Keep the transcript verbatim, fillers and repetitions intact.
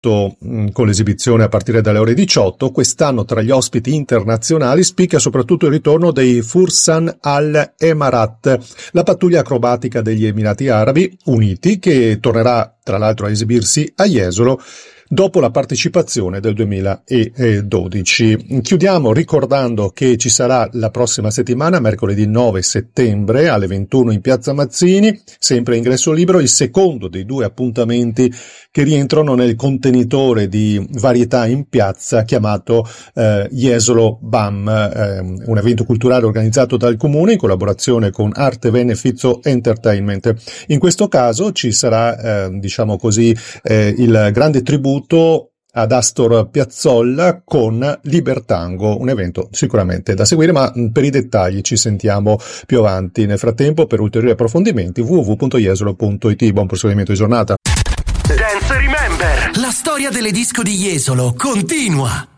diciotto mh, con l'esibizione a partire dalle ore diciotto. Quest'anno tra gli ospiti internazionali spicca soprattutto il ritorno dei Fursan Al Emarat, la pattuglia acrobatica degli Emirati Arabi Uniti, che tornerà tra l'altro a esibirsi a Jesolo dopo la partecipazione del duemiladodici. Chiudiamo ricordando che ci sarà la prossima settimana, mercoledì nove settembre alle ventuno in Piazza Mazzini, sempre ingresso libero, il secondo dei due appuntamenti che rientrano nel contenitore di varietà in piazza chiamato eh, Jesolo B A M, eh, un evento culturale organizzato dal Comune in collaborazione con Arte Beneficio Entertainment. In questo caso ci sarà, eh, diciamo così, eh, il grande tributo ad Astor Piazzolla con Libertango, un evento sicuramente da seguire, ma per i dettagli ci sentiamo più avanti. Nel frattempo, per ulteriori approfondimenti, w w w punto jesolo punto i t. Buon proseguimento di giornata. Dance Remember, la storia delle disco di Jesolo continua.